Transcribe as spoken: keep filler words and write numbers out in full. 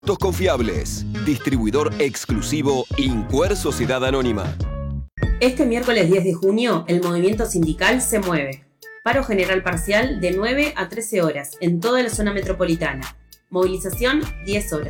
Productos confiables. Distribuidor exclusivo Incuer Sociedad Anónima. Este miércoles diez de junio, el movimiento sindical se mueve. Paro general parcial de nueve a trece horas en toda la zona metropolitana. Movilización diez horas.